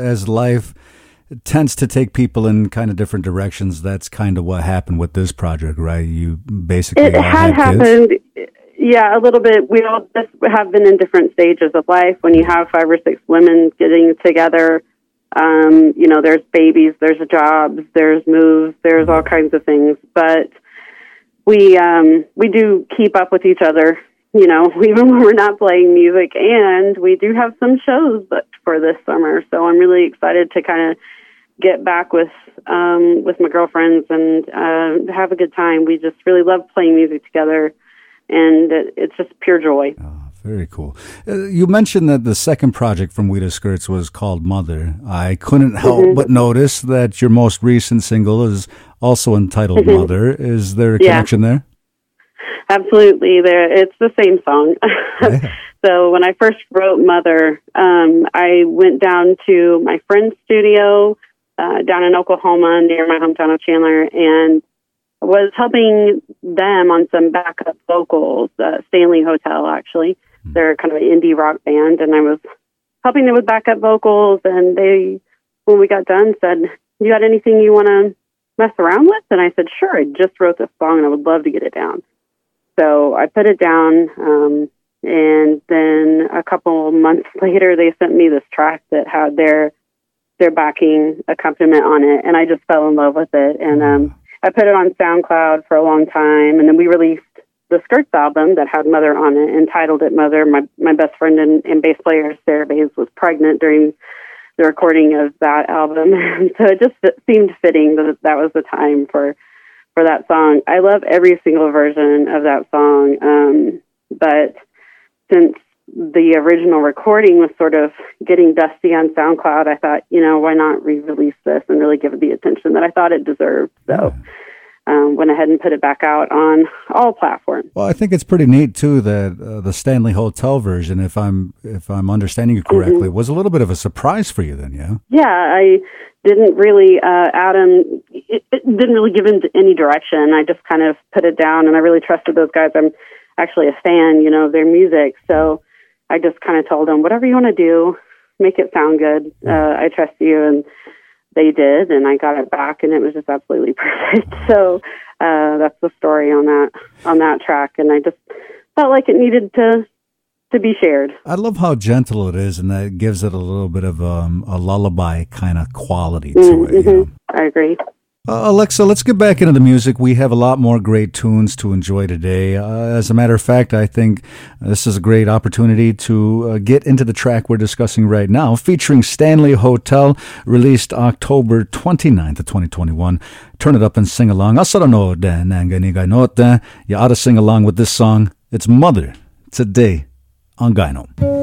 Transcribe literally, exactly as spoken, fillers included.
as life tends to take people in kind of different directions, that's kind of what happened with this project, right? You basically it all had, had happened. Kids. Yeah, a little bit. We all just have been in different stages of life. When you have five or six women getting together, um, you know, there's babies, there's jobs, there's moves, there's all kinds of things. But we um, we do keep up with each other, you know, even when we're not playing music. And we do have some shows booked for this summer. So I'm really excited to kind of get back with um, with my girlfriends and uh, have a good time. We just really love playing music together, and it, it's just pure joy. Oh, very cool. Uh, you mentioned that the second project from Weta Skirts was called Mother. I couldn't help mm-hmm. but notice that your most recent single is also entitled mm-hmm. Mother. Is there a yeah. connection there? Absolutely. There, it's the same song. Yeah. So when I first wrote Mother, um, I went down to my friend's studio Uh, down in Oklahoma near my hometown of Chandler, and was helping them on some backup vocals, uh, Stanley Hotel, actually. Mm-hmm. They're kind of an indie rock band, and I was helping them with backup vocals, and they, when we got done, said, you got anything you want to mess around with? And I said, sure, I just wrote this song, and I would love to get it down. So I put it down, um, and then a couple months later, they sent me this track that had their their backing accompaniment on it, and I just fell in love with it. And um, I put it on SoundCloud for a long time, and then we released the Skirts album that had Mother on it, entitled it Mother. My my best friend and, and bass player, Sarah Bays, was pregnant during the recording of that album, so it just seemed fitting that that was the time for, for that song. I love every single version of that song, um, but since the original recording was sort of getting dusty on SoundCloud, I thought, you know, why not re-release this and really give it the attention that I thought it deserved. So um, went ahead and put it back out on all platforms. Well, I think it's pretty neat too that uh, the Stanley Hotel version, if I'm if I'm understanding you correctly, mm-hmm. was a little bit of a surprise for you then, yeah? Yeah, I didn't really, uh, Adam, it, it didn't really give him any direction. I just kind of put it down, and I really trusted those guys. I'm actually a fan, you know, of their music, so I just kind of told them, whatever you want to do, make it sound good. Uh, I trust you. And they did, and I got it back, and it was just absolutely perfect. So uh, that's the story on that on that track, and I just felt like it needed to to be shared. I love how gentle it is, and that gives it a little bit of um, a lullaby kind of quality to mm-hmm. it. You know? I agree. Uh, Alexa, let's get back into the music. We have a lot more great tunes to enjoy today. Uh, as a matter of fact, I think this is a great opportunity to uh, get into the track we're discussing right now, featuring Stanley Hotel, released October twenty-ninth of twenty twenty-one. Turn it up and sing along. Asaranood, nanganigay note. You ought to sing along with this song. It's Mother, today on Gyno.